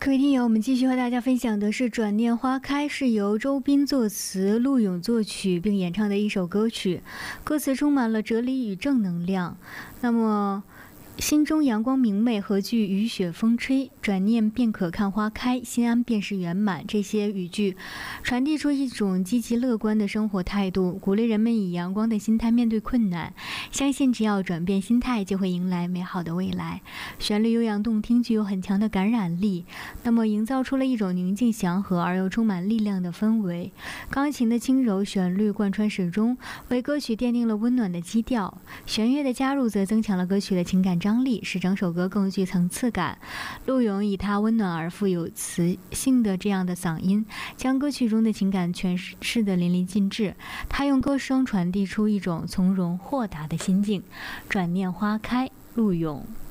各位听友，我们继续和大家分享的是《转念花开》，是由周斌作词、陆勇作曲并演唱的一首歌曲，歌词充满了哲理与正能量。那么心中阳光明媚，何惧雨雪风吹？转念便可看花开，心安便是圆满。这些语句传递出一种积极乐观的生活态度，鼓励人们以阳光的心态面对困难，相信只要转变心态，就会迎来美好的未来。旋律悠扬动听，具有很强的感染力，那么营造出了一种宁静祥和而又充满力量的氛围。钢琴的轻柔旋律贯穿始终，为歌曲奠定了温暖的基调。弦乐的加入则增强了歌曲的情感张力，使整首歌更具层次感。陆勇以他温暖而富有磁性的这样的嗓音，将歌曲中的情感诠释得淋漓尽致。他用歌声传递出一种从容豁达的心境。转念花开，陆勇。